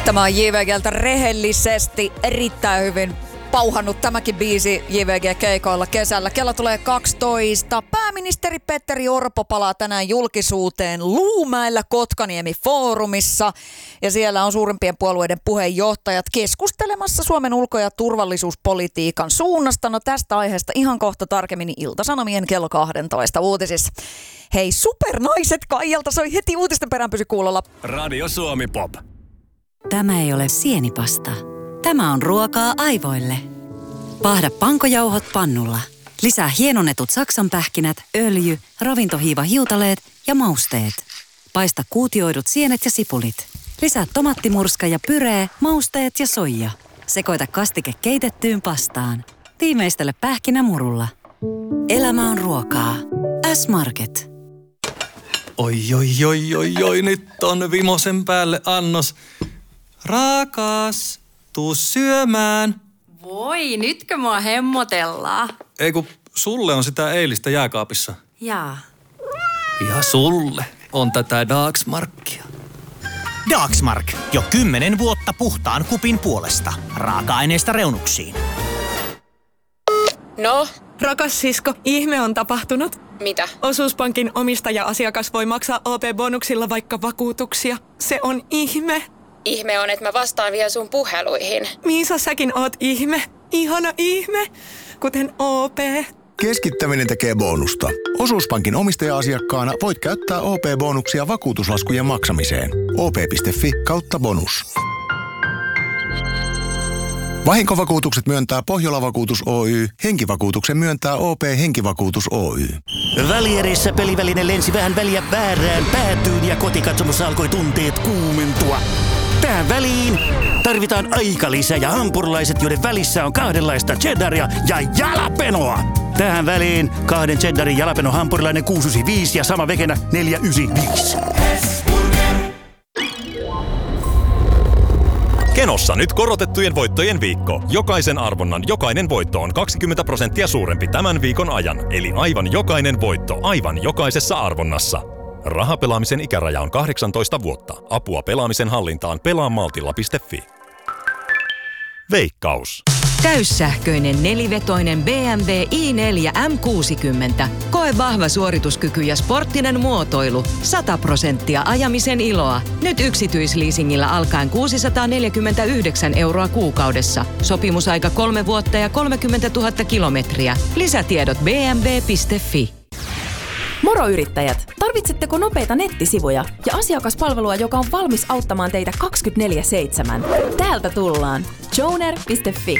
Tämä on JVG:ltä rehellisesti erittäin hyvin pauhannut tämäkin biisi JVG-keikoilla kesällä. Kello tulee 12. Pääministeri Petteri Orpo palaa tänään julkisuuteen Luumäellä Kotkaniemi-foorumissa. Ja siellä on suurimpien puolueiden puheenjohtajat keskustelemassa Suomen ulko- ja turvallisuuspolitiikan suunnasta. No tästä aiheesta ihan kohta tarkemmin Ilta-Sanomien kello 12 uutisissa. Hei, supernaiset Kaijalta soi heti uutisten perään, pysy kuulolla. Radio Suomi Pop. Tämä ei ole sienipasta. Tämä on ruokaa aivoille. Paahda pankojauhot pannulla. Lisää hienonnetut saksanpähkinät, öljy, ravintohiivahiutaleet ja mausteet. Paista kuutioidut sienet ja sipulit. Lisää tomattimurska ja pyree, mausteet ja soija. Sekoita kastike keitettyyn pastaan. Tiimeistele pähkinämurulla. Elämä on ruokaa. S-Market. Oi, nyt on vimosen päälle annos. Rakas, tuu syömään. Voi, nytkö mua hemmotellaan? Ei kun sulle on sitä eilistä jääkaapissa. Jaa. Ja sulle on tätä Dagsmarkia. Dagsmark. Jo 10 vuotta puhtaan kupin puolesta. Raaka-aineista reunuksiin. No? Rakas sisko, ihme on tapahtunut. Mitä? Osuuspankin omistaja-asiakas voi maksaa OP-bonuksilla vaikka vakuutuksia. Se on ihme. Ihme on, että mä vastaan vielä sun puheluihin. Miisa, säkin oot ihme. Ihana ihme. Kuten OP. Keskittäminen tekee bonusta. Osuuspankin omistaja-asiakkaana voit käyttää OP-bonuksia vakuutuslaskujen maksamiseen. op.fi/bonus. Vahinkovakuutukset myöntää Pohjola-vakuutus Oy. Henkivakuutuksen myöntää OP Henkivakuutus Oy. Välierissä peliväline lensi vähän väliä väärään päätyyn ja kotikatsomossa alkoi tunteet kuumentua. Tähän väliin tarvitaan aikalisä ja hampurilaiset, joiden välissä on kahdenlaista cheddaria ja jalapenoa. Tähän väliin 2 cheddarin jalapeno hampurilainen 695 ja sama vekenä 495. Kenossa nyt korotettujen voittojen viikko. Jokaisen arvonnan jokainen voitto on 20% suurempi tämän viikon ajan. Eli aivan jokainen voitto aivan jokaisessa arvonnassa. Rahapelaamisen ikäraja on 18 vuotta. Apua pelaamisen hallintaan pelaamaltilla.fi. Veikkaus. Täyssähköinen nelivetoinen BMW i4 M60. Koe vahva suorituskyky ja sporttinen muotoilu. 100% ajamisen iloa. Nyt yksityisleasingillä alkaen 649 € kuukaudessa. Sopimusaika 3 vuotta ja 30 000 kilometriä. Lisätiedot bmw.fi. Moro yrittäjät! Tarvitsetteko nopeita nettisivuja ja asiakaspalvelua, joka on valmis auttamaan teitä 24/7? Täältä tullaan. Joner.fi.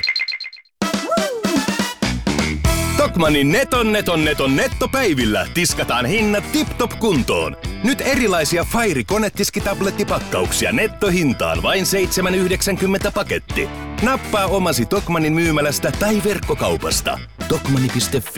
Tokmannin neton nettopäivillä tiskataan hinnat tip-top kuntoon. Nyt erilaisia Fairy konetiskitablettipakkauksia nettohintaan vain 7,90 paketti. Nappaa omasi Tokmannin myymälästä tai verkkokaupasta. Tokmanni.fi.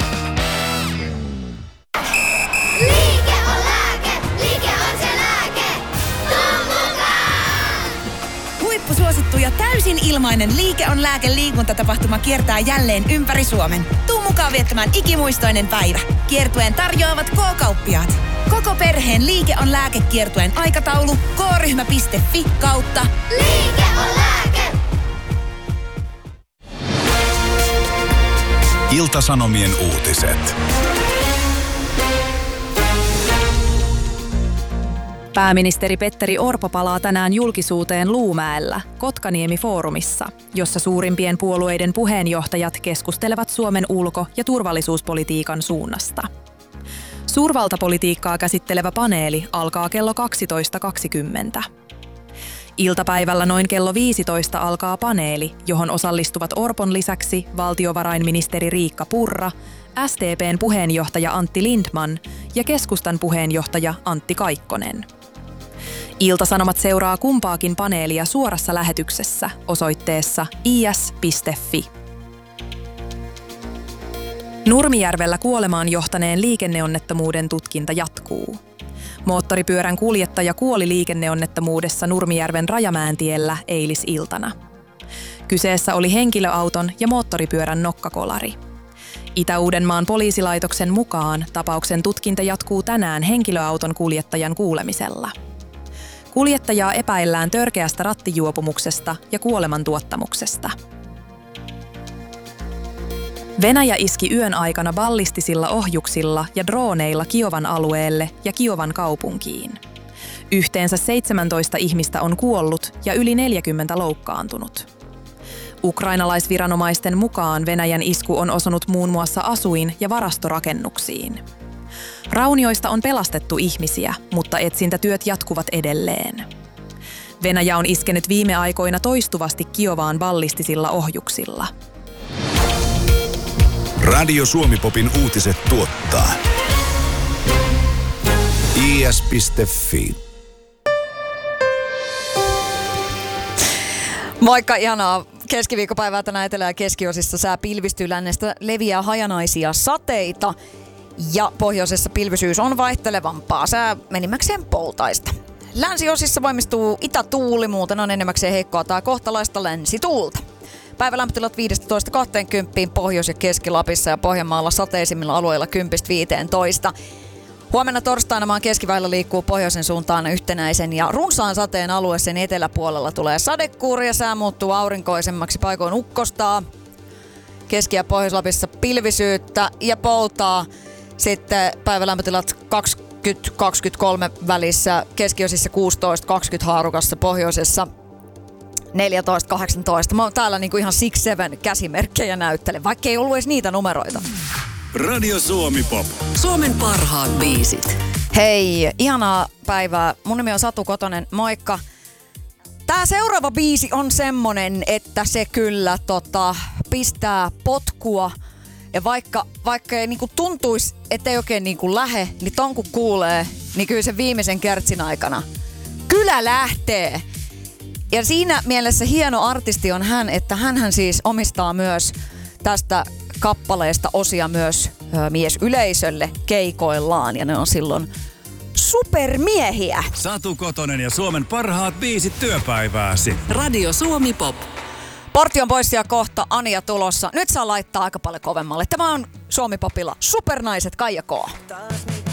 Liike on lääke, liike on se lääke. Tuu mukaan! Huippusuosittu ja täysin ilmainen Liike on lääke -liikuntatapahtuma kiertää jälleen ympäri Suomen. Tuu mukaan viettämään ikimuistoinen päivä. Kiertueen tarjoavat K-kauppiaat. Koko perheen Liike on lääke -kiertueen aikataulu k-ryhmä.fi/. Liike on lääke! Ilta-Sanomien uutiset. Pääministeri Petteri Orpo palaa tänään julkisuuteen Luumäellä Kotkaniemi-foorumissa, jossa suurimpien puolueiden puheenjohtajat keskustelevat Suomen ulko- ja turvallisuuspolitiikan suunnasta. Suurvaltapolitiikkaa käsittelevä paneeli alkaa kello 12.20. Iltapäivällä noin kello 15 alkaa paneeli, johon osallistuvat Orpon lisäksi valtiovarainministeri Riikka Purra, SDP:n puheenjohtaja Antti Lindman ja keskustan puheenjohtaja Antti Kaikkonen. Ilta-Sanomat seuraa kumpaakin paneelia suorassa lähetyksessä osoitteessa is.fi. Nurmijärvellä kuolemaan johtaneen liikenneonnettomuuden tutkinta jatkuu. Moottoripyörän kuljettaja kuoli liikenneonnettomuudessa Nurmijärven Rajamäentiellä eilisiltana. Kyseessä oli henkilöauton ja moottoripyörän nokkakolari. Itä-Uudenmaan poliisilaitoksen mukaan tapauksen tutkinta jatkuu tänään henkilöauton kuljettajan kuulemisella. Kuljettajaa epäillään törkeästä rattijuopumuksesta ja kuolemantuottamuksesta. Venäjä iski yön aikana ballistisilla ohjuksilla ja drooneilla Kiovan alueelle ja Kiovan kaupunkiin. Yhteensä 17 ihmistä on kuollut ja yli 40 loukkaantunut. Ukrainalaisviranomaisten mukaan Venäjän isku on osunut muun muassa asuin- ja varastorakennuksiin. Raunioista on pelastettu ihmisiä, mutta etsintätyöt jatkuvat edelleen. Venäjä on iskenyt viime aikoina toistuvasti Kiovaan ballistisilla ohjuksilla. Radio Suomi-popin uutiset tuottaa is.fi. Moikka, ihanaa keskiviikkopäivää tänään etelä- ja keskiosissa. Sää pilvistyy, lännestä leviää hajanaisia sateita ja pohjoisessa pilvisyys on vaihtelevampaa. Sää enimmäkseen poutaista. Länsiosissa voimistuu itätuuli, muuten on enimmäkseen heikkoa tai kohtalaista länsituulta. Päivälämpötilat 15-20 Pohjois- ja Keski-Lapissa ja Pohjanmaalla sateisimmilla alueilla 10-15. Huomenna torstaina maan keskiväillä liikkuu pohjoisen suuntaan yhtenäisen ja runsaan sateen alue. Sen eteläpuolella tulee sadekuuri ja sää muuttuu aurinkoisemmaksi, paikoin ukkostaa. Keski- ja Pohjois-Lapissa pilvisyyttä ja poutaa. Sitten päivälämpötilat 20-23 välissä, keskiosissa 16-20 haarukassa, pohjoisessa 14-18. Mä oon täällä niinku ihan 6-7 käsimerkkejä näyttelen, vaikka ei ollut edes niitä numeroita. Radio Suomi-pop. Suomen parhaat biisit. Hei, ihanaa päivää. Mun nimi on Satu Kotonen, moikka. Tää seuraava biisi on semmonen, että se kyllä pistää potkua. Ja vaikka ei niinku tuntuisi, ettei oikein niinku lähe, niin ton kun kuulee, niin kyllä sen viimeisen kärtsin aikana kyllä lähtee. Ja siinä mielessä hieno artisti on hän, että hänhän siis omistaa myös tästä kappaleesta osia myös miesyleisölle keikoillaan. Ja ne on silloin supermiehiä. Satu Kotonen ja Suomen parhaat biisit työpäivääsi. Radio Suomi-pop. Portti on pois ja kohta Anja tulossa. Nyt saa laittaa aika paljon kovemmalle. Tämä on Suomi-popilla Supernaiset, Kaija K.